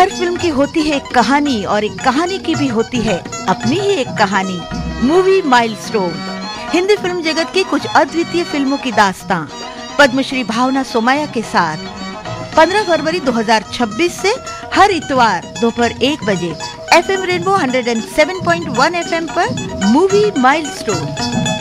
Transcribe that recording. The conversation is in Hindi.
हर फिल्म की होती है एक कहानी और एक कहानी की भी होती है अपनी ही एक कहानी। मूवी माइलस्टोन हिंदी फिल्म जगत की कुछ अद्वितीय फिल्मों की दास्तां पद्मश्री भावना सोमैया के साथ 15 फरवरी 2026 से हर इतवार दोपहर 1 बजे FM रेनबो 107.1 FM पर मूवी माइलस्टोन।